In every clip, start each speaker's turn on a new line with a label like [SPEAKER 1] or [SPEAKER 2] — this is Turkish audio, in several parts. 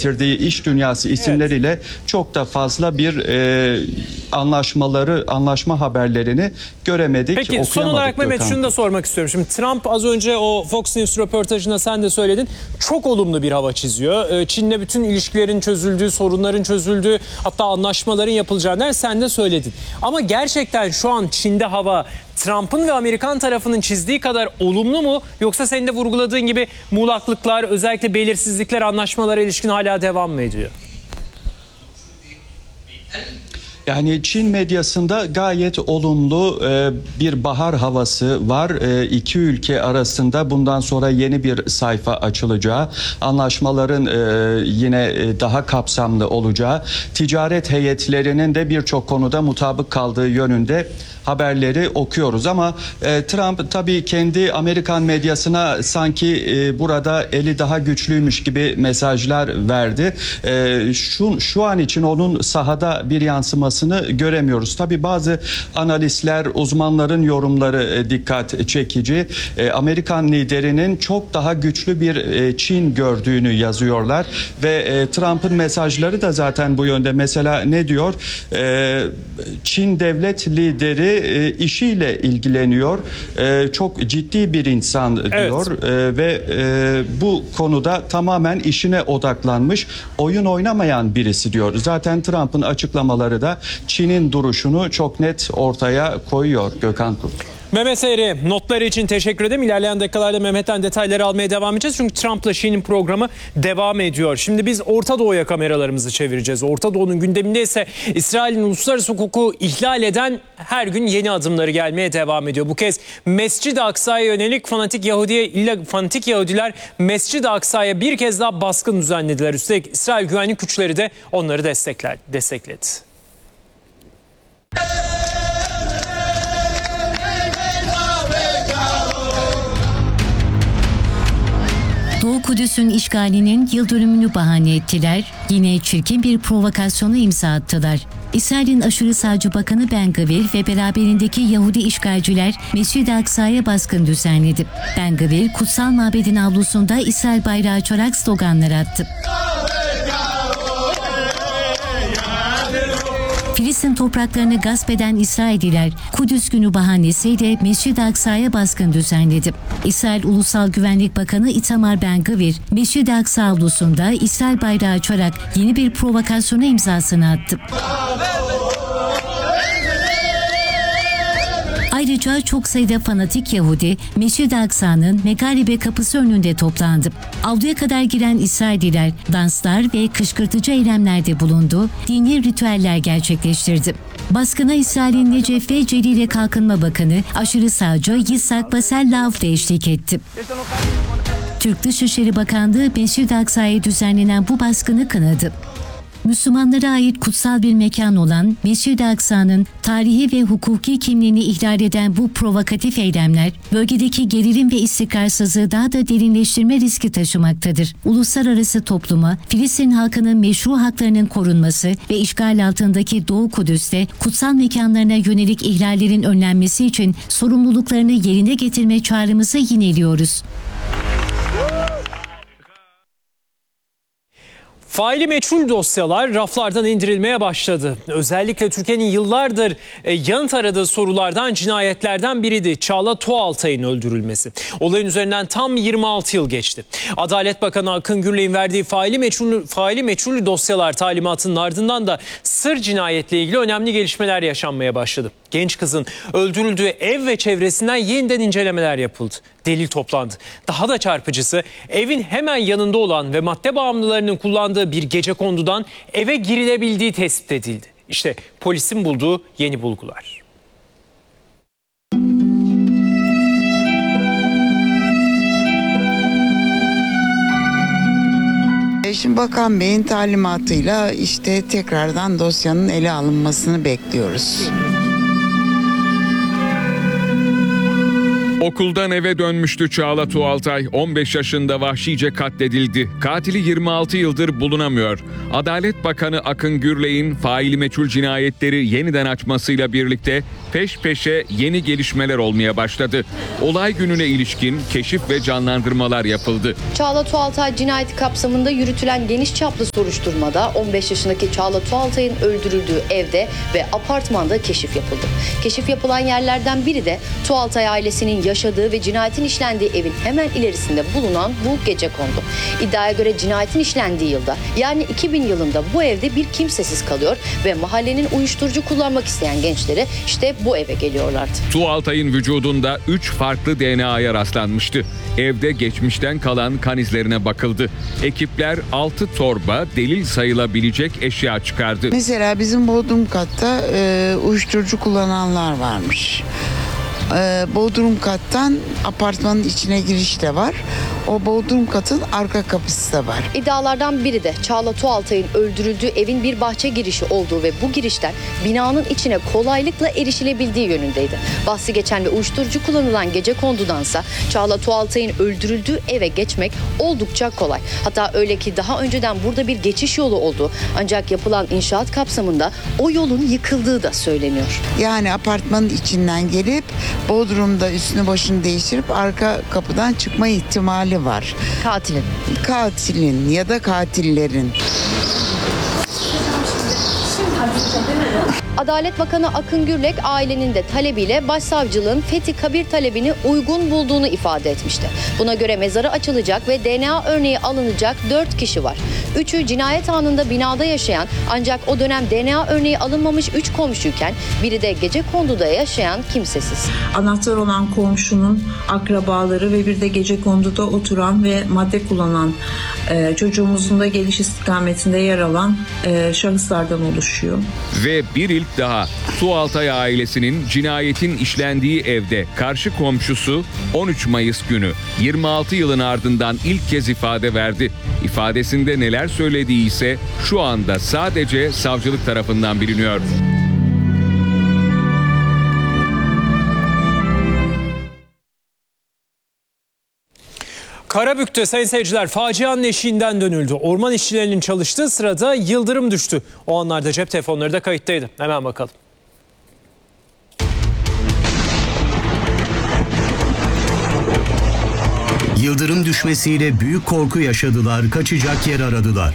[SPEAKER 1] getirdiği iş dünyası isimleriyle çok da fazla bir anlaşma haberlerini göremedik.
[SPEAKER 2] Peki son olarak Mehmet şunu da sormak istiyorum. Şimdi Trump az önce o Fox News röportajında sen de söyledin. Çok olumlu bir hava çiziyor. Çin'le bütün ilişkilerin çözüldüğü, sorunların çözüldüğü, hatta anlaşmaların yapılacağını sen de söyledin. Ama gerçekten şu an Çin'de hava Trump'ın ve Amerikan tarafının çizdiği kadar olumlu mu? Yoksa senin de vurguladığın gibi muğlaklıklar, özellikle belirsizlikler anlaşmalara ilişkin hala devam mı ediyor?
[SPEAKER 1] Yani Çin medyasında gayet olumlu bir bahar havası var. İki ülke arasında bundan sonra yeni bir sayfa açılacağı, anlaşmaların yine daha kapsamlı olacağı, ticaret heyetlerinin de birçok konuda mutabık kaldığı yönünde haberleri okuyoruz. Ama Trump tabii kendi Amerikan medyasına sanki burada eli daha güçlüymüş gibi mesajlar verdi. Şu an için onun sahada bir yansımasını göremiyoruz. Tabii bazı analistler, uzmanların yorumları dikkat çekici. Amerikan liderinin çok daha güçlü bir Çin gördüğünü yazıyorlar ve Trump'ın mesajları da zaten bu yönde. Mesela ne diyor? Çin devlet lideri işiyle ilgileniyor. Çok ciddi bir insan diyor. Evet. Ve bu konuda tamamen işine odaklanmış, oyun oynamayan birisi diyor. Zaten Trump'ın açıklamaları da Çin'in duruşunu çok net ortaya koyuyor Gökhan Kurt.
[SPEAKER 2] Mehmet Eğri, notları için teşekkür ederim. İlerleyen dakikalarda Mehmet'ten detayları almaya devam edeceğiz. Çünkü Trump'la Şi'nin programı devam ediyor. Şimdi biz Orta Doğu'ya kameralarımızı çevireceğiz. Orta Doğu'nun gündeminde ise İsrail'in uluslararası hukuku ihlal eden her gün yeni adımları gelmeye devam ediyor. Bu kez Mescid-i Aksa'ya yönelik fanatik Yahudiler Mescid-i Aksa'ya bir kez daha baskın düzenlediler. Üstelik İsrail güvenlik güçleri de onları destekledi.
[SPEAKER 3] Doğu Kudüs'ün işgalinin yıl dönümünü bahane ettiler, yine çirkin bir provokasyona imza attılar. İsrail'in aşırı sağcı bakanı Ben Gvir ve beraberindeki Yahudi işgalciler Mescid-i Aksa'ya baskın düzenledi. Ben Gvir, kutsal mabedin avlusunda İsrail bayrağı açarak sloganlar attı. Filistin topraklarını gasp eden İsrailliler Kudüs günü bahanesiyle Mescid-i Aksa'ya baskın düzenledi. İsrail Ulusal Güvenlik Bakanı Itamar Ben Gvir, Mescid-i Aksa avlusunda İsrail bayrağı açarak yeni bir provokasyona imzasını attı. Ayrıca çok sayıda fanatik Yahudi Mescid-i Aksa'nın Megaribe kapısı önünde toplandı. Avluya kadar giren İsrailliler danslar ve kışkırtıcı eylemlerde bulundu, dini ritüeller gerçekleştirdi. Baskına İsrail'in Necef ve Celile Kalkınma Bakanı aşırı sağcı Yitzhak Basel Lauf de eşlik etti. Türk Dışişleri Bakanlığı Mescid-i Aksa'ya düzenlenen bu baskını kınadı. Müslümanlara ait kutsal bir mekan olan Mescid-i Aksa'nın tarihi ve hukuki kimliğini ihlal eden bu provokatif eylemler, bölgedeki gerilim ve istikrarsızlığı daha da derinleştirme riski taşımaktadır. Uluslararası topluma, Filistin halkının meşru haklarının korunması ve işgal altındaki Doğu Kudüs'te kutsal mekanlarına yönelik ihlallerin önlenmesi için sorumluluklarını yerine getirme çağrımızı yineliyoruz.
[SPEAKER 2] Faili meçhul dosyalar raflardan indirilmeye başladı. Özellikle Türkiye'nin yıllardır yanıt aradığı sorulardan, cinayetlerden biriydi Çağla Toğaltay'ın öldürülmesi. Olayın üzerinden tam 26 yıl geçti. Adalet Bakanı Akın Gürley'in verdiği faili meçhul dosyalar talimatının ardından da Sır cinayetle ilgili önemli gelişmeler yaşanmaya başladı. Genç kızın öldürüldüğü ev ve çevresinden yeniden incelemeler yapıldı. Delil toplandı. Daha da çarpıcısı, evin hemen yanında olan ve madde bağımlılarının kullandığı bir gecekondudan eve girilebildiği tespit edildi. İşte polisin bulduğu yeni bulgular.
[SPEAKER 4] Şimdi Bakan Bey'in talimatıyla işte tekrardan dosyanın ele alınmasını bekliyoruz.
[SPEAKER 5] Okuldan eve dönmüştü Çağla Tuğaltay. 15 yaşında vahşice katledildi. Katili 26 yıldır bulunamıyor. Adalet Bakanı Akın Gürlek'in faili meçhul cinayetleri yeniden açmasıyla birlikte peş peşe yeni gelişmeler olmaya başladı. Olay gününe ilişkin keşif ve canlandırmalar yapıldı.
[SPEAKER 6] Çağla Tuğaltay cinayeti kapsamında yürütülen geniş çaplı soruşturmada 15 yaşındaki Çağla Tuğaltay'ın öldürüldüğü evde ve apartmanda keşif yapıldı. Keşif yapılan yerlerden biri de Tuğaltay ailesinin yaşadığı ve cinayetin işlendiği evin hemen ilerisinde bulunan bu gecekondu. İddiaya göre cinayetin işlendiği yılda, yani 2000 yılında bu evde bir kimsesiz kalıyor ve mahallenin uyuşturucu kullanmak isteyen gençleri işte bu eve geliyorlardı.
[SPEAKER 5] Tuğaltay'ın vücudunda 3 farklı DNA'ya rastlanmıştı. Evde geçmişten kalan kan izlerine bakıldı. Ekipler 6 torba delil sayılabilecek eşya çıkardı.
[SPEAKER 4] Mesela bizim bodrum katta uyuşturucu kullananlar varmış. Bodrum kattan apartmanın içine giriş de var. O bodrum katın arka kapısı da var.
[SPEAKER 6] İddialardan biri de Çağla Tuğaltay'ın öldürüldüğü evin bir bahçe girişi olduğu ve bu girişten binanın içine kolaylıkla erişilebildiği yönündeydi. Bahsi geçen ve uyuşturucu kullanılan gecekondudansa Çağla Tuğaltay'ın öldürüldüğü eve geçmek oldukça kolay. Hatta öyle ki daha önceden burada bir geçiş yolu oldu. Ancak yapılan inşaat kapsamında o yolun yıkıldığı da söyleniyor.
[SPEAKER 4] Yani apartmanın içinden gelip bodrumda üstünü başını değiştirip arka kapıdan çıkma ihtimali var. Katilin ya da katillerin.
[SPEAKER 6] Adalet Bakanı Akın Gürlek ailenin de talebiyle başsavcılığın Fethi Kabir talebini uygun bulduğunu ifade etmişti. Buna göre mezarı açılacak ve DNA örneği alınacak 4 kişi var. 3'ü cinayet anında binada yaşayan ancak o dönem DNA örneği alınmamış 3 komşuyken biri de gecekonduda yaşayan kimsesiz.
[SPEAKER 7] Anahtar olan komşunun akrabaları ve bir de gecekonduda oturan ve madde kullanan çocuğumuzun da geliş istikametinde yer alan şahıslardan oluşuyor.
[SPEAKER 5] Ve bir ilk daha Tuğaltay ailesinin cinayetin işlendiği evde karşı komşusu 13 Mayıs günü 26 yılın ardından ilk kez ifade verdi. İfadesinde neler söylediği ise şu anda sadece savcılık tarafından biliniyor.
[SPEAKER 2] Karabük'te sayın seyirciler facianın eşiğinden dönüldü. Orman işçilerinin çalıştığı sırada yıldırım düştü. O anlarda cep telefonları da kayıttaydı. Hemen bakalım.
[SPEAKER 8] Yıldırım düşmesiyle büyük korku yaşadılar, kaçacak yer aradılar.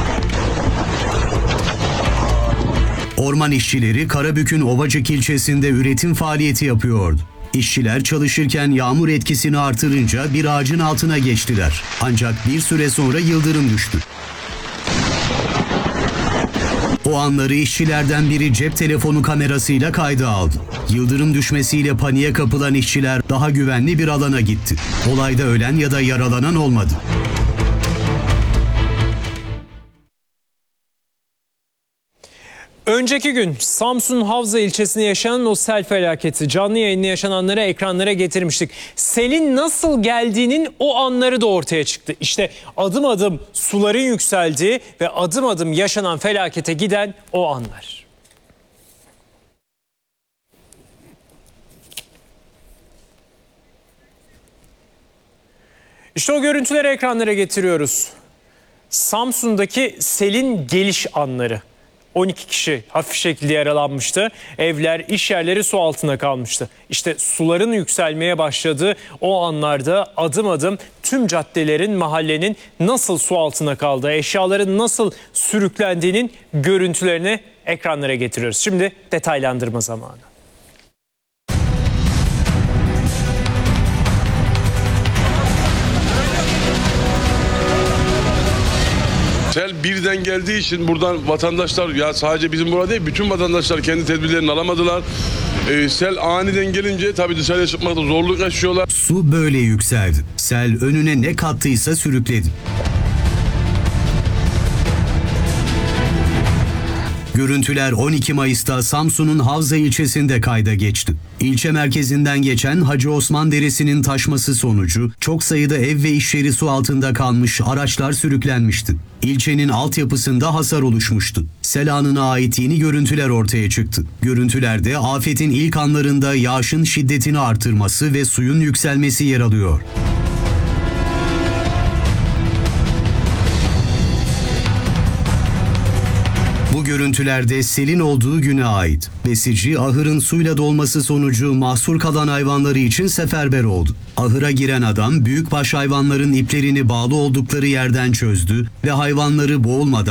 [SPEAKER 8] Orman işçileri Karabük'ün Ovacık ilçesinde üretim faaliyeti yapıyordu. İşçiler çalışırken yağmur etkisini artırınca bir ağacın altına geçtiler. Ancak bir süre sonra yıldırım düştü. O anları işçilerden biri cep telefonu kamerasıyla kayda aldı. Yıldırım düşmesiyle paniğe kapılan işçiler daha güvenli bir alana gitti. Olayda ölen ya da yaralanan olmadı.
[SPEAKER 2] Önceki gün Samsun Havza ilçesinde yaşanan o sel felaketi canlı yayında yaşananları ekranlara getirmiştik. Selin nasıl geldiğinin o anları da ortaya çıktı. İşte adım adım suların yükseldiği ve adım adım yaşanan felakete giden o anlar. İşte o görüntüleri ekranlara getiriyoruz. Samsun'daki selin geliş anları. 12 kişi hafif şekilde yaralanmıştı. Evler, iş yerleri su altında kalmıştı. İşte suların yükselmeye başladığı o anlarda adım adım tüm caddelerin, mahallenin nasıl su altında kaldığı, eşyaların nasıl sürüklendiğinin görüntülerini ekranlara getiriyoruz. Şimdi detaylandırma zamanı.
[SPEAKER 9] Sel birden geldiği için buradan vatandaşlar, ya sadece bizim burada değil, bütün vatandaşlar kendi tedbirlerini alamadılar. Sel aniden gelince tabii dışarıya çıkmakta zorluk yaşıyorlar.
[SPEAKER 8] Su böyle yükseldi. Sel önüne ne kattıysa sürükledi. Görüntüler 12 Mayıs'ta Samsun'un Havza ilçesinde kayda geçti. İlçe merkezinden geçen Hacı Osman Deresi'nin taşması sonucu çok sayıda ev ve iş yeri su altında kalmış, araçlar sürüklenmişti. İlçenin altyapısında hasar oluşmuştu. Sel anına ait yeni görüntüler ortaya çıktı. Görüntülerde afetin ilk anlarında yağışın şiddetini artırması ve suyun yükselmesi yer alıyor. Bu görüntülerde selin olduğu güne ait. Besici ahırın suyla dolması sonucu mahsur kalan hayvanları için seferber oldu. Ahıra giren adam büyükbaş hayvanların iplerini bağlı oldukları yerden çözdü ve hayvanları boğulmadan